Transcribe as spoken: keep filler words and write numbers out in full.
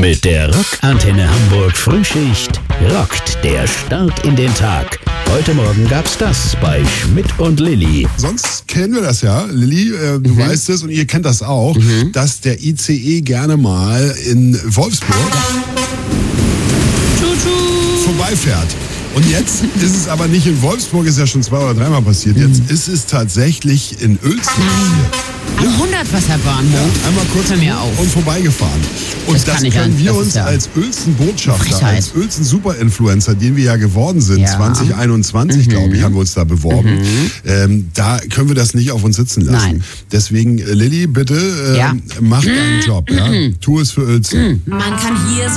Mit der Rockantenne Hamburg Frühschicht rockt der Start in den Tag. Heute Morgen gab's das bei Schmidt und Lilly. Sonst kennen wir das ja, Lilly, äh, du mhm. weißt es und ihr kennt das auch, mhm. dass der I C E gerne mal in Wolfsburg vorbeifährt. Und jetzt ist es aber nicht in Wolfsburg, ist ja schon zwei oder dreimal passiert. Jetzt ist es tatsächlich in Uelzen passiert. Am ja. Hundertwasserbahnhof. Ja, einmal kurz Hör mir auf. und vorbeigefahren. Und das, das können an. wir das uns ja als Uelzen-Botschafter, Frechheit. als Uelzen-Super-Influencer, den wir ja geworden sind, ja. zwanzig einundzwanzig, mhm. glaube ich, haben wir uns da beworben. Mhm. Ähm, da können wir das nicht auf uns sitzen lassen. Nein. Deswegen, Lilly, bitte, äh, ja. mach deinen Job. Ja? Tu es für Uelzen. Man kann hier